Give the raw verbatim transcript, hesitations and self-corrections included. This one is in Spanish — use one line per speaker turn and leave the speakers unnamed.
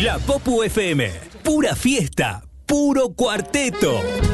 La Popu F M, pura fiesta, puro cuarteto.